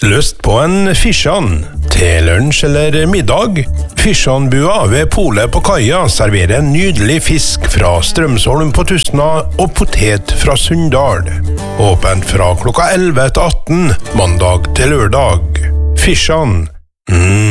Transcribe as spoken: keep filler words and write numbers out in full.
Lyst på en fisjan? Til lunsj eller middag? Fisjanbua ved Polet på Kaia serverer en nydelig fisk fra Strømsholm på Tustna og potet fra Sunndal. Åpent fra klokka elleve til atten, mandag til lørdag. Fisjan. Mm.